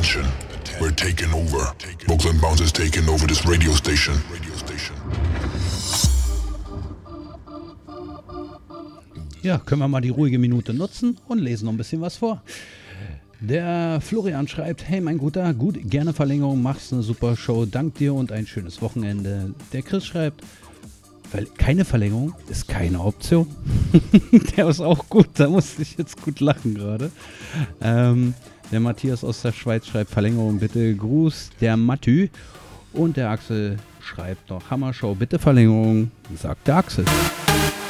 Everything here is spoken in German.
Attention, we're taking over. Brooklyn Bounce is taking over this radio station. Ja, können wir mal die ruhige Minute nutzen und lesen noch ein bisschen was vor. Der Florian schreibt, hey mein Guter, gut, gerne Verlängerung, machst eine super Show, dank dir und ein schönes Wochenende. Der Chris schreibt, weil keine Verlängerung ist keine Option. Der ist auch gut, da musste ich jetzt gut lachen gerade. Der Matthias aus der Schweiz schreibt, Verlängerung bitte, Gruß, der Matthü. Und der Axel schreibt noch, Hammershow, bitte Verlängerung, sagt der Axel.